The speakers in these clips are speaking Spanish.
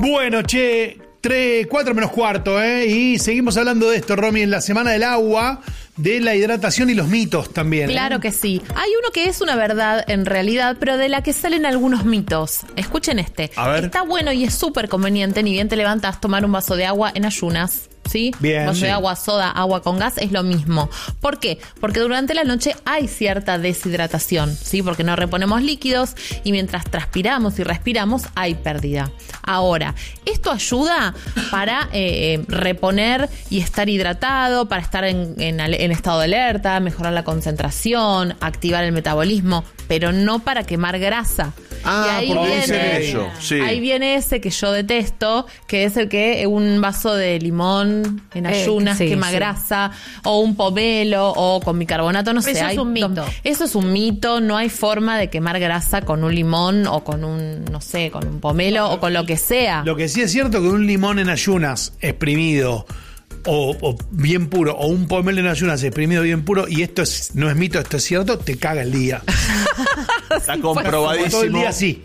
Bueno, che, 4 menos cuarto, y seguimos hablando de esto, Romy, en la Semana del Agua, de la hidratación y los mitos también. Claro que sí. Hay uno que es una verdad en realidad, pero de la que salen algunos mitos. Escuchen este. A ver. Está bueno y es súper conveniente, ni bien te levantas, tomar un vaso de agua en ayunas. ¿Sí? Bien, vaso sí. de agua, soda, agua con gas es lo mismo. ¿Por qué? Porque durante la noche hay cierta deshidratación, ¿sí? Porque no reponemos líquidos y mientras transpiramos y respiramos hay pérdida. Ahora, esto ayuda para reponer y estar hidratado, para estar en estado de alerta, mejorar la concentración, activar el metabolismo, pero no para quemar grasa. Ah, y ahí porque viene, dicen eso, sí. Ahí viene ese que yo detesto, que es el que un vaso de limón en ayunas sí, quema sí. grasa, o un pomelo, o con bicarbonato, no sé. Eso es un mito. Eso es un mito, no hay forma de quemar grasa con un limón o con un, no sé, con un pomelo o con lo que sea. Lo que sí es cierto que un limón en ayunas exprimido o bien puro, o un pomelo en ayunas exprimido bien puro, y esto no es mito, esto es cierto, te caga el día. Está Como comprobadísimo. todo el día así.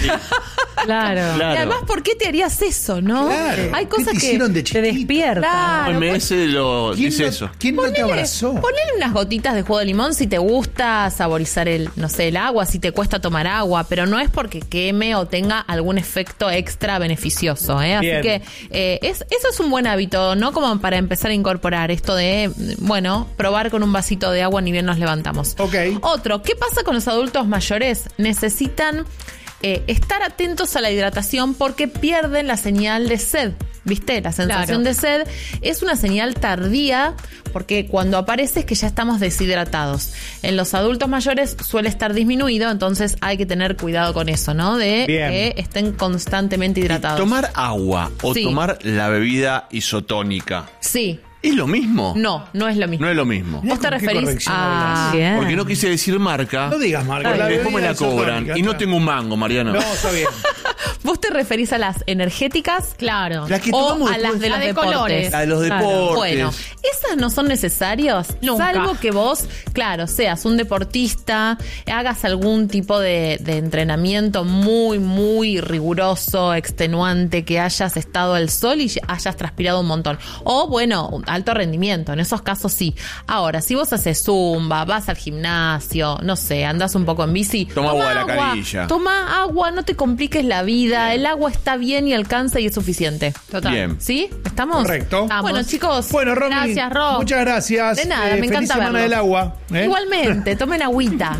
Claro. Y además, ¿por qué te harías eso, no? Claro. Hay cosas ¿Qué te que hicieron de Te chiquito? despierta. Claro, OMS lo dice eso. ¿Quién no te abrazó? Ponele unas gotitas de jugo de limón si te gusta saborizar el agua, si te cuesta tomar agua, pero no es porque queme o tenga algún efecto extra beneficioso, ¿eh? Así Bien. que eso es un buen hábito, ¿no? Como para empezar a incorporar esto de, bueno, probar con un vasito de agua ni bien nos levantamos. Ok. Otro, ¿qué pasa con los adultos mayores? Necesitan estar atentos a la hidratación porque pierden la señal de sed. ¿Viste? La sensación de sed es una señal tardía porque cuando aparece es que ya estamos deshidratados. En los adultos mayores suele estar disminuido, entonces hay que tener cuidado con eso, ¿no? De Bien. que estén constantemente hidratados. Tomar agua o Sí. tomar la bebida isotónica, Sí. ¿es lo mismo? No es lo mismo. No es lo mismo. ¿Vos te ¿Con qué referís corrección a...? hablas? Bien. Porque no quise decir marca. No digas marca. Porque la después me bebida la cobran. isotónica, Y no está. tengo un mango, Mariano. No, está bien. ¿Vos te referís a las energéticas? Claro. La que O tomamos a las después. de La los de deportes. colores. La de los Claro. deportes. Bueno, esas no son necesarias, Nunca. salvo que vos, claro, seas un deportista, hagas algún tipo de entrenamiento muy, muy riguroso, extenuante, que hayas estado al sol y hayas transpirado un montón. O, bueno, un alto rendimiento, en esos casos sí. Ahora, si vos haces zumba, vas al gimnasio, no sé, andás un poco en bici, Toma agua de la canilla. Toma agua, no te compliques la vida, el agua está bien y alcanza y es suficiente. Total. Bien. ¿Sí? ¿Estamos? Correcto. Estamos. Bueno, chicos. Bueno, Romy, gracias, Ro. muchas gracias. De nada, me feliz encanta Semana verlos. del Agua. Igualmente, tomen agüita.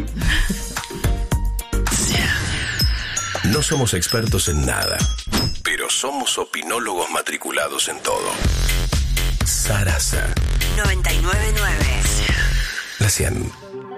No somos expertos en nada, pero somos opinólogos matriculados en todo. Sarasa 999. La 100.